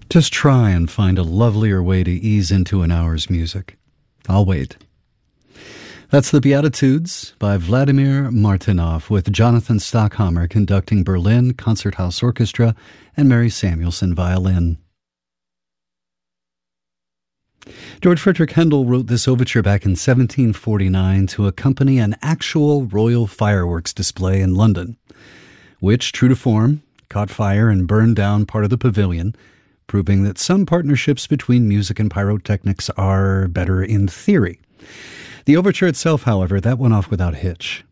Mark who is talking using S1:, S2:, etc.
S1: Just try and find a lovelier way to ease into an hour's music. I'll wait. That's the Beatitudes by Vladimir Martynov with Jonathan Stockhammer conducting Berlin Concerthouse Orchestra and Mary Samuelson violin. George Frederick Handel wrote this overture back in 1749 to accompany an actual royal fireworks display in London, which, true to form, caught fire and burned down part of the pavilion, proving that some partnerships between music and pyrotechnics are better in theory. The overture itself, however, that went off without a hitch.